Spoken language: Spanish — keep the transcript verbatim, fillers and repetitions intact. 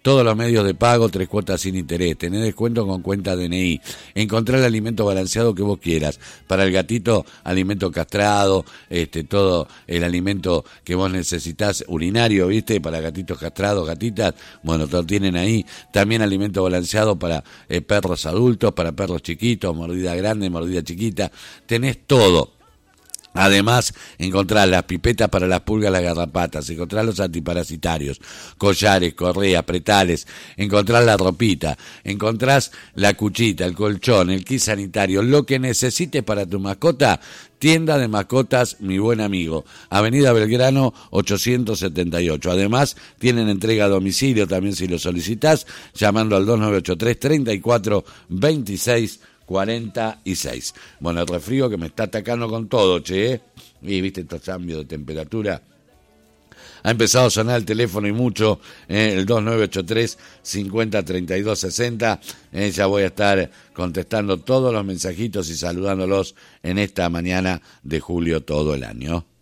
todos los medios de pago, tres cuotas sin interés, tenés descuento con cuenta D N I, encontrá el alimento balanceado que vos quieras, para el gatito, alimento castrado, este, todo el alimento que vos necesitás, urinario, ¿viste? Para gatitos castrados, gatitas, bueno, lo tienen ahí, también alimento balanceado para eh, perros adultos, para perros chiquitos, mordida grande, mordida chiquita, tenés todo. Además, encontrás las pipetas para las pulgas, las garrapatas, encontrás los antiparasitarios, collares, correas, pretales, encontrás la ropita, encontrás la cuchita, el colchón, el kit sanitario, lo que necesites para tu mascota. Tienda de mascotas Mi Buen Amigo, Avenida Belgrano ochocientos setenta y ocho. Además, tienen entrega a domicilio también si lo solicitas, llamando al dos nueve ocho tres, treinta y cuatro, veintiséis cuarenta y seis. Bueno, el resfrío que me está atacando con todo, che, ¿eh? Y viste estos cambios de temperatura. Ha empezado a sonar el teléfono y mucho, eh, el dos nueve ocho tres, cincuenta, treinta y dos sesenta. Eh, ya voy a estar contestando todos los mensajitos y saludándolos en esta mañana de julio todo el año.